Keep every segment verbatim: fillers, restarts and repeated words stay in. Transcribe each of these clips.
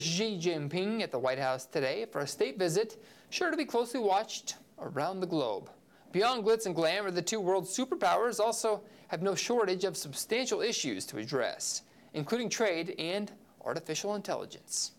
Xi Jinping at the White House today for a state visit sure to be closely watched around the globe. Beyond glitz and glamour, the two world superpowers also have no shortage of substantial issues to address, including trade and artificial intelligence.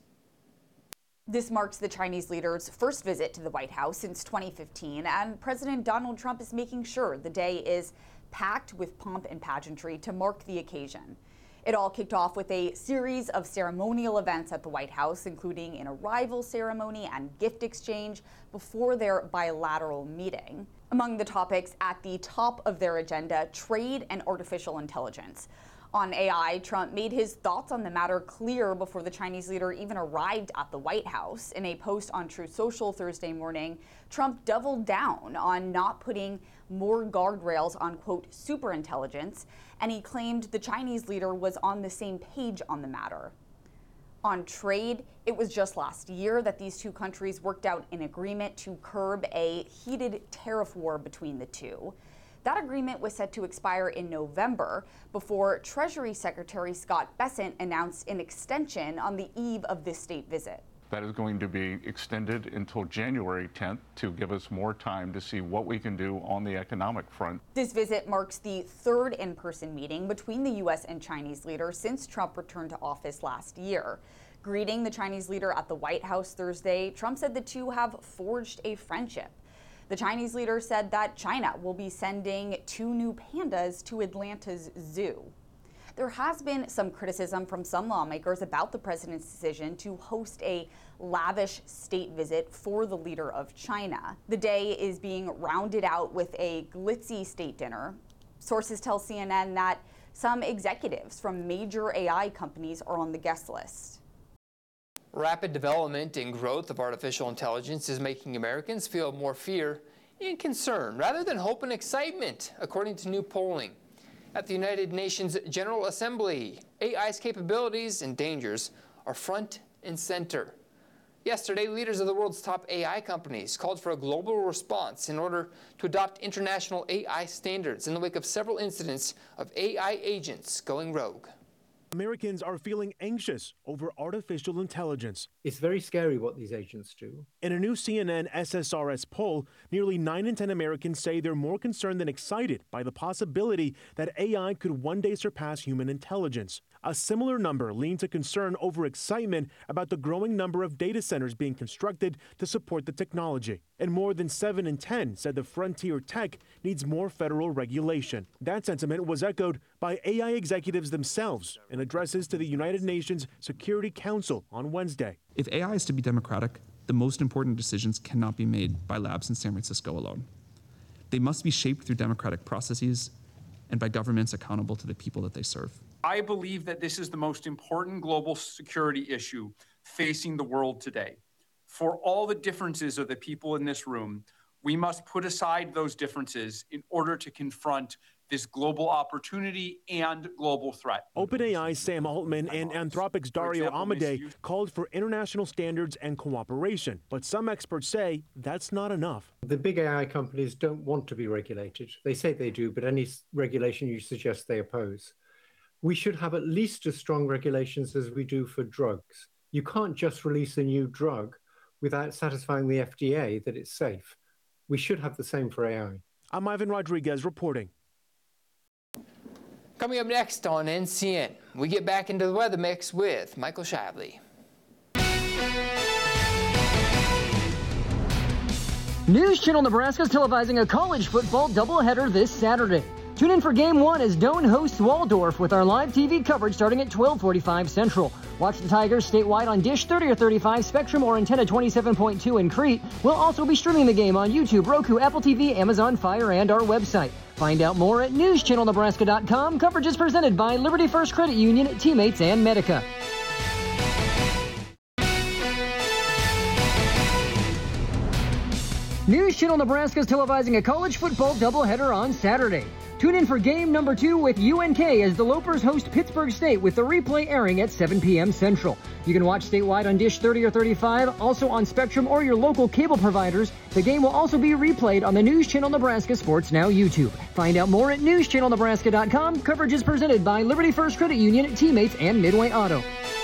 This marks the Chinese leader's first visit to the White House since twenty fifteen, and President Donald Trump is making sure the day is packed with pomp and pageantry to mark the occasion. It all kicked off with a series of ceremonial events at the White House, including an arrival ceremony and gift exchange before their bilateral meeting. Among the topics at the top of their agenda, trade and artificial intelligence. On A I, Trump made his thoughts on the matter clear before the Chinese leader even arrived at the White House. In a post on Truth Social Thursday morning, Trump doubled down on not putting more guardrails on, quote, superintelligence, and he claimed the Chinese leader was on the same page on the matter. On trade, it was just last year that these two countries worked out an agreement to curb a heated tariff war between the two. That agreement was set to expire in November before Treasury Secretary Scott Bessent announced an extension on the eve of this state visit. That is going to be extended until January tenth to give us more time to see what we can do on the economic front. This visit marks the third in-person meeting between the U S and Chinese leaders since Trump returned to office last year. Greeting the Chinese leader at the White House Thursday, Trump said the two have forged a friendship. The Chinese leader said that China will be sending two new pandas to Atlanta's zoo. There has been some criticism from some lawmakers about the president's decision to host a lavish state visit for the leader of China. The day is being rounded out with a glitzy state dinner. Sources tell C N N that some executives from major A I companies are on the guest list. Rapid development and growth of artificial intelligence is making Americans feel more fear and concern rather than hope and excitement, according to new polling. At the United Nations General Assembly, A I's capabilities and dangers are front and center. Yesterday, leaders of the world's top A I companies called for a global response in order to adopt international A I standards in the wake of several incidents of A I agents going rogue. Americans are feeling anxious over artificial intelligence. It's very scary what these agents do. In a new C N N S S R S poll, nearly nine in ten Americans say they're more concerned than excited by the possibility that A I could one day surpass human intelligence. A similar number lean to concern over excitement about the growing number of data centers being constructed to support the technology. And more than seven in ten said the frontier tech needs more federal regulation. That sentiment was echoed by A I executives themselves in addresses to the United Nations Security Council on Wednesday. If A I is to be democratic, the most important decisions cannot be made by labs in San Francisco alone. They must be shaped through democratic processes and by governments accountable to the people that they serve. I believe that this is the most important global security issue facing the world today. For all the differences of the people in this room, we must put aside those differences in order to confront this global opportunity and global threat. OpenAI's Sam Altman and Anthropic's Dario Amodei called for international standards and cooperation, but some experts say that's not enough. The big A I companies don't want to be regulated. They say they do, but any regulation you suggest they oppose. We should have at least as strong regulations as we do for drugs. You can't just release a new drug without satisfying the F D A that it's safe. We should have the same for A I. I'm Ivan Rodriguez reporting. Coming up next on N C N, we get back into the weather mix with Michael Shively. News Channel Nebraska is televising a college football doubleheader this Saturday. Tune in for Game one as Doane hosts Waldorf with our live T V coverage starting at twelve forty-five Central. Watch the Tigers statewide on Dish thirty or thirty-five, Spectrum, or Antenna twenty-seven point two in Crete. We'll also be streaming the game on YouTube, Roku, Apple T V, Amazon Fire, and our website. Find out more at news channel nebraska dot com. Coverage is presented by Liberty First Credit Union, Teammates, and Medica. News Channel Nebraska is televising a college football doubleheader on Saturday. Tune in for game number two with U N K as the Lopers host Pittsburgh State with the replay airing at seven p.m. Central. You can watch statewide on Dish thirty or thirty-five, also on Spectrum or your local cable providers. The game will also be replayed on the News Channel Nebraska Sports Now YouTube. Find out more at news channel nebraska dot com. Coverage is presented by Liberty First Credit Union, Teammates, and Midway Auto.